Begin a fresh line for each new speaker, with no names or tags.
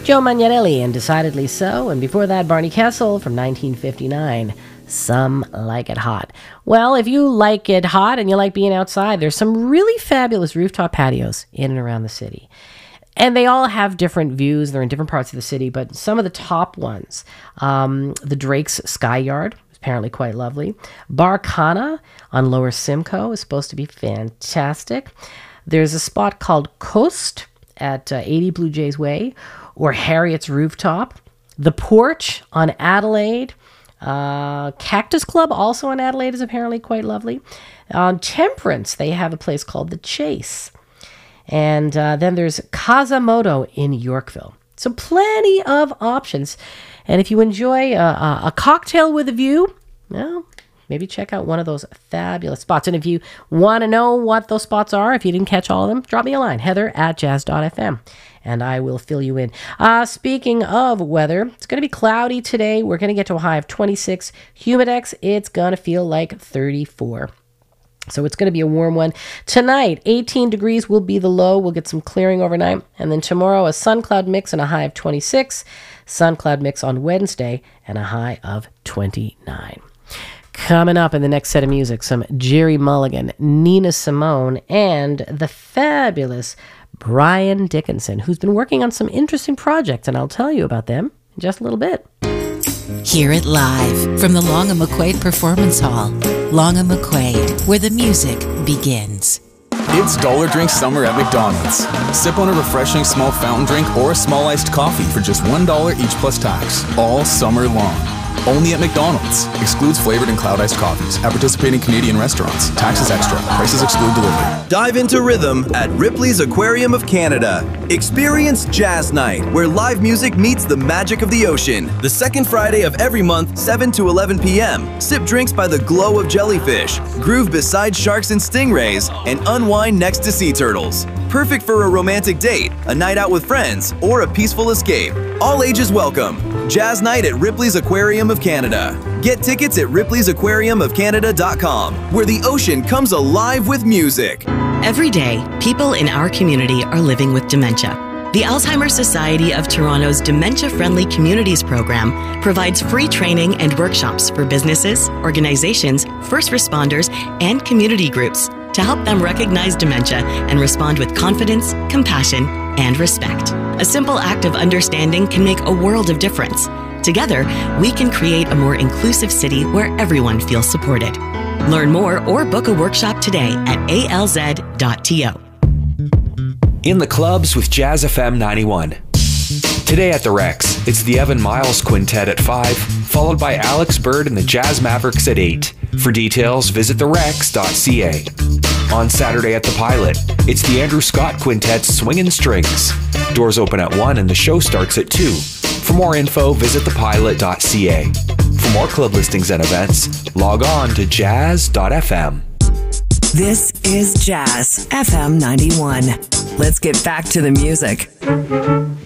Joe Magnarelli and Decidedly So, and before that, Barney Kessel from 1959, Some Like It Hot. Well, if you like it hot and you like being outside, there's some really fabulous rooftop patios in and around the city. And they all have different views. They're in different parts of the city, but some of the top ones, the Drake's Sky Yard, apparently quite lovely. Bar Kana on Lower Simcoe is supposed to be fantastic. There's a spot called Coast at 80 Blue Jays Way, or Harriet's Rooftop. The Porch on Adelaide. Cactus Club, also on Adelaide, is apparently quite lovely. On Temperance, they have a place called The Chase. And then there's Kazamoto in Yorkville. So plenty of options. And if you enjoy a cocktail with a view, well, maybe check out one of those fabulous spots. And if you want to know what those spots are, if you didn't catch all of them, drop me a line, heather@jazz.fm, and I will fill you in. Speaking of weather, it's going to be cloudy today. We're going to get to a high of 26. Humidex, it's going to feel like 34. So it's going to be a warm one. Tonight, 18 degrees will be the low. We'll get some clearing overnight. And then tomorrow, a sun-cloud mix and a high of 26. Sun-cloud mix on Wednesday and a high of 29. Coming up in the next set of music, some Jerry Mulligan, Nina Simone, and the fabulous Brian Dickinson, who's been working on some interesting projects, and I'll tell you about them in just a little bit.
Hear it live from the Long & McQuaid Performance Hall. Long & McQuaid, where the music begins.
It's Dollar Drink Summer at McDonald's. Sip on a refreshing small fountain drink or a small iced coffee for just $1 each plus tax, all summer long. Only at McDonald's. Excludes flavored and cloud iced coffees. At participating Canadian restaurants. Taxes extra. Prices exclude delivery.
Dive into rhythm at Ripley's Aquarium of Canada. Experience Jazz Night, where live music meets the magic of the ocean. The second Friday of every month, 7 to 11 p.m. Sip drinks by the glow of jellyfish, groove beside sharks and stingrays, and unwind next to sea turtles. Perfect for a romantic date, a night out with friends, or a peaceful escape. All ages welcome. Jazz Night at Ripley's Aquarium of Canada. Get tickets at ripleysAquariumofcanada.com, where the ocean comes alive with music.
Every day, people in our community are living with dementia. The Alzheimer's Society of Toronto's Dementia Friendly Communities program provides free training and workshops for businesses, organizations, first responders, and community groups to help them recognize dementia and respond with confidence, compassion, and respect. A simple act of understanding can make a world of difference. Together, we can create a more inclusive city where everyone feels supported. Learn more or book a workshop today at alz.to.
In the clubs with Jazz FM 91. Today at the Rex, it's the Evan Miles Quintet at 5, followed by Alex Bird and the Jazz Mavericks at 8. For details, visit therex.ca. On Saturday at the Pilot, it's the Andrew Scott Quintet's Swingin' Strings. Doors open at 1 and the show starts at 2. For more info, visit thepilot.ca. For more club listings and events, log on to jazz.fm.
This is Jazz FM 91. Let's get back to the music.